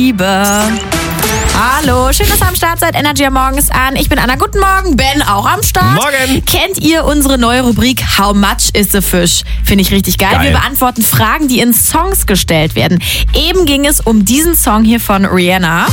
Liebe. Hallo, schön, dass ihr am Start seid. Energy am Morgen ist an. Ich bin Anna. Guten Morgen. Ben auch am Start. Morgen. Kennt ihr unsere neue Rubrik How much is a fish? Finde ich richtig geil. Wir beantworten Fragen, die in Songs gestellt werden. Eben ging es um diesen Song hier von Rihanna.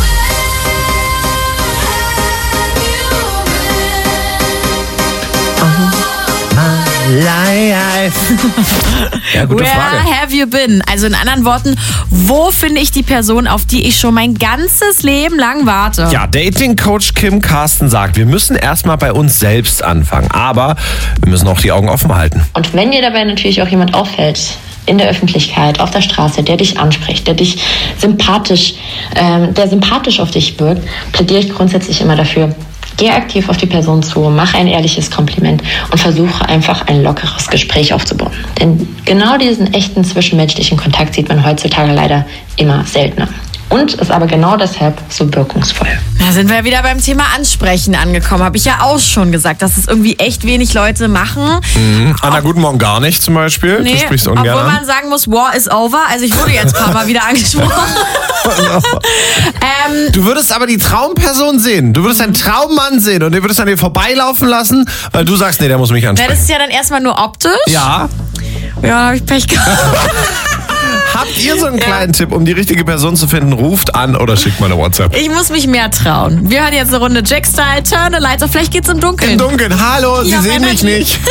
Ja, gute Where Frage. have you been? Also in anderen Worten, wo finde ich die Person, auf die ich schon mein ganzes Leben lang warte? Ja, Dating-Coach Kim Carsten sagt, wir müssen erstmal bei uns selbst anfangen, aber wir müssen auch die Augen offen halten. Und wenn dir dabei natürlich auch jemand auffällt, in der Öffentlichkeit, auf der Straße, der dich anspricht, der sympathisch auf dich wirkt, plädiere ich grundsätzlich immer dafür, geh aktiv auf die Person zu, mach ein ehrliches Kompliment und versuche einfach ein lockeres Gespräch aufzubauen. Denn genau diesen echten zwischenmenschlichen Kontakt sieht man heutzutage leider immer seltener. Und ist aber genau deshalb so wirkungsvoll. Da sind wir wieder beim Thema Ansprechen angekommen. Habe ich ja auch schon gesagt, dass es irgendwie echt wenig Leute machen. Anna, guten Morgen gar nicht zum Beispiel. Nee, Du sprichst ungern obwohl an. man sagen muss, war is over. Also ich wurde jetzt ein paar Mal wieder angesprochen. Du würdest aber die Traumperson sehen. Du würdest einen Traummann sehen und den würdest an dir vorbeilaufen lassen, weil du sagst, nee, der muss mich Na, ansprechen. das ist ja dann erstmal nur optisch. Ja. Ja, habe ich Pech gehabt. Habt ihr so einen kleinen Tipp, um die richtige Person zu finden? Ruft an oder schickt mal eine WhatsApp. Ich muss mich mehr trauen. Wir hören jetzt eine Runde Jack-Style, Turn the Lights off. Vielleicht geht's im Dunkeln. Im Dunkeln, hallo, Sie Ja, sehen mich Energy. nicht.